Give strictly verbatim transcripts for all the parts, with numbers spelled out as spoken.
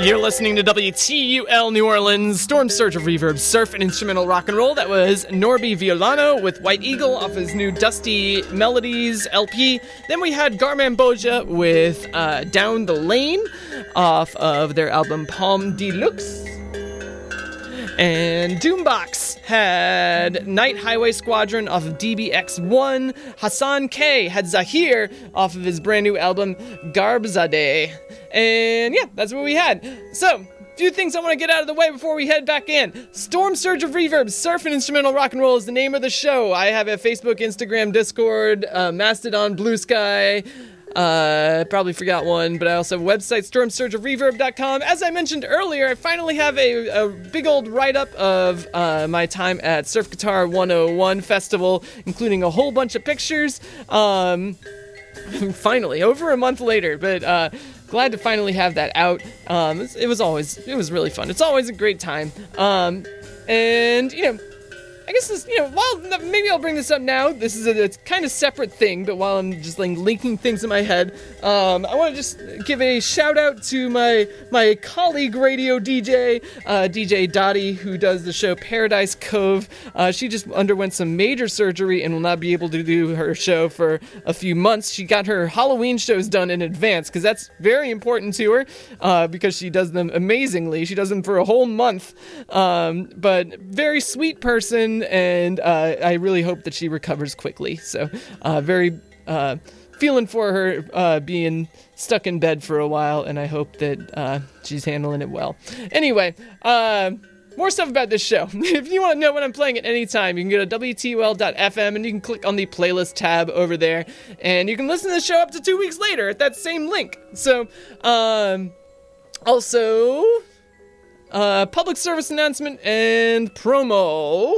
You're listening to W T U L New Orleans, Storm Surge of Reverb, Surf and Instrumental Rock and Roll. That was Norby Violano with White Eagle off his new Dusty Melodies L P. Then we had Garman Boja with uh, Down the Lane off of their album Palm Deluxe. And Doombox had Night Highway Squadron off of D B X one. Hassan K had Zahir off of his brand new album Garbzadeh. And yeah, that's what we had. So, a few things I want to get out of the way before we head back in. Storm Surge of Reverb, Surf and Instrumental Rock and Roll is the name of the show. I have a Facebook, Instagram, Discord, uh, Mastodon, Blue Sky. Uh, probably forgot one, but I also have a website, storm surge of reverb dot com. As I mentioned earlier, I finally have a, a big old write-up of uh, my time at Surf Guitar one oh one Festival, including a whole bunch of pictures. Um, finally, over a month later, but uh, glad to finally have that out. Um, it, it was always, it was really fun. It's always a great time. Um, and, you know, I guess this, you know, while maybe I'll bring this up now. This is a, a kind of separate thing, but while I'm just like linking things in my head, um, I want to just give a shout out to my my colleague radio D J, uh, D J Dottie, who does the show Paradise Cove. Uh, she just underwent some major surgery and will not be able to do her show for a few months. She got her Halloween shows done in advance because that's very important to her, uh, because she does them amazingly. She does them for a whole month, um, but very sweet person. And uh, I really hope that she recovers quickly. So, uh, very uh, feeling for her uh, being stuck in bed for a while, and I hope that uh, she's handling it well. Anyway, uh, more stuff about this show. If you want to know when I'm playing at any time, you can go to W T U L dot F M and you can click on the playlist tab over there, and you can listen to the show up to two weeks later at that same link. So, um, also, uh, public service announcement and promo.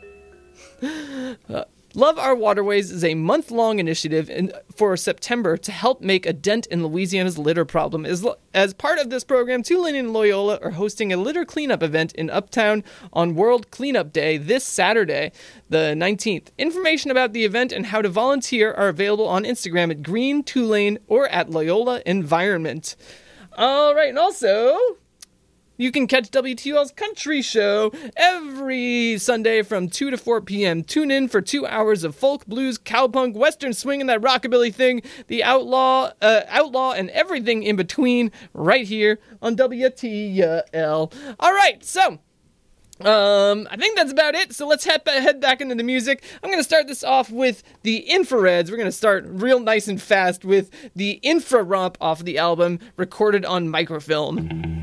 Uh, Love Our Waterways is a month-long initiative in, for September to help make a dent in Louisiana's litter problem. As, as part of this program, Tulane and Loyola are hosting a litter cleanup event in Uptown on World Cleanup Day this Saturday, the nineteenth. Information about the event and how to volunteer are available on Instagram at Green Tulane or at Loyola Environment. All right, and also, you can catch W T U L's Country Show every Sunday from two to four p.m. Tune in for two hours of folk, blues, cowpunk, western swing, and that rockabilly thing, the outlaw, uh, outlaw, and everything in between right here on W T U L. All right, so Um, I think that's about it, so let's head, head back into the music. I'm going to start this off with the Infrareds. We're going to start real nice and fast with the Infra Romp off the album, recorded on microfilm.